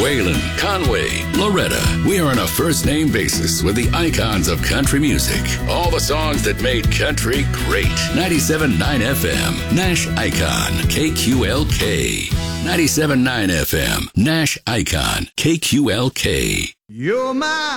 Waylon, Conway, Loretta. We are on a first-name basis with the icons of country music. All the songs that made country great. 97.9 FM, Nash Icon, KQLK. 97.9 FM, Nash Icon, KQLK. You're my